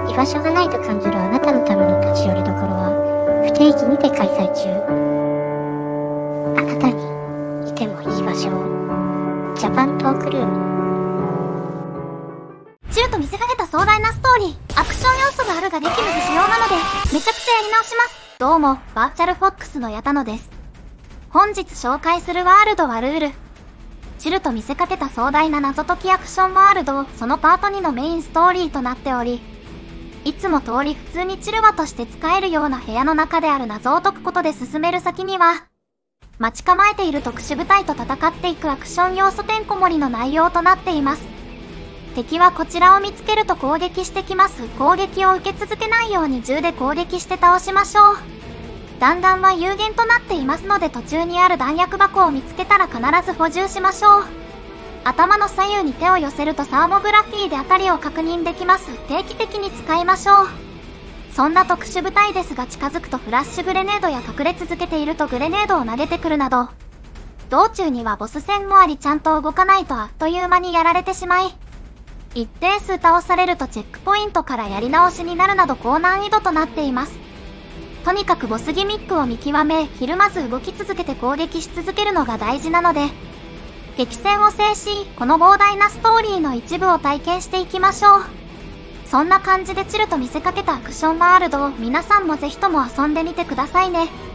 居場所がないと感じるあなたのための立ち寄りどころは不定期にて開催中。あなたにいてもいい場所を。ジャパントークルーム。 チューと見せかけた壮大なストーリー、アクション要素があるが激務不使用なので、めちゃくちゃやり直します。どうも、バーチャルフォックスの矢田野です。本日紹介するワールドはルール。チルと見せかけた壮大な謎解きアクションワールドをそのパート2のメインストーリーとなっており、いつも通り普通にチルワとして使えるような部屋の中である謎を解くことで進める先には、待ち構えている特殊部隊と戦っていくアクション要素てんこ盛りの内容となっています。敵はこちらを見つけると攻撃してきます。攻撃を受け続けないように銃で攻撃して倒しましょう。弾丸は有限となっていますので途中にある弾薬箱を見つけたら必ず補充しましょう。頭の左右に手を寄せるとサーモグラフィーで辺りを確認できます。定期的に使いましょう。そんな特殊部隊ですが近づくとフラッシュグレネードや隠れ続けているとグレネードを投げてくるなど、道中にはボス戦もありちゃんと動かないとあっという間にやられてしまい、一定数倒されるとチェックポイントからやり直しになるなど高難易度となっています。とにかくボスギミックを見極め、ひるまず動き続けて攻撃し続けるのが大事なので、激戦を制し、この膨大なストーリーの一部を体験していきましょう。そんな感じでチルと見せかけたアクションワールドを皆さんもぜひとも遊んでみてくださいね。